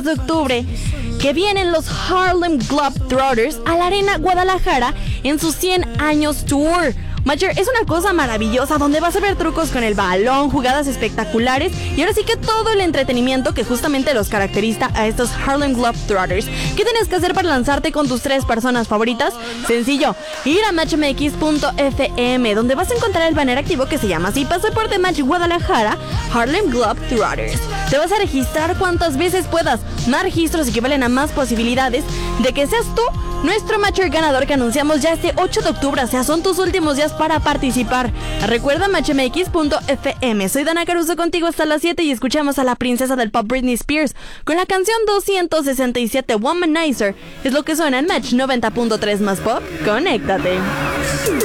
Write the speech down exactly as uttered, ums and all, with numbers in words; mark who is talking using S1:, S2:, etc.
S1: de octubre que vienen los Harlem Globetrotters a la Arena Guadalajara en su cien años tour. Matcher, es una cosa maravillosa donde vas a ver trucos con el balón, jugadas espectaculares y ahora sí que todo el entretenimiento que justamente los caracteriza a estos Harlem Globetrotters. ¿Qué tienes que hacer para lanzarte con tus tres personas favoritas? Sencillo, ir a match m x punto f m, donde vas a encontrar el banner activo que se llama así: Pasaporte Match Guadalajara Harlem Globetrotters. Te vas a registrar cuantas veces puedas. Más registros equivalen a más posibilidades de que seas tú nuestro Matcher ganador que anunciamos ya este ocho de octubre. O sea, son tus últimos días para participar. Recuerda match m x punto f m. Soy Dana Caruso contigo hasta las siete y escuchamos a la princesa del pop Britney Spears con la canción doscientos sesenta y siete Womanizer. Es lo que suena en Match noventa punto tres más pop. Conéctate.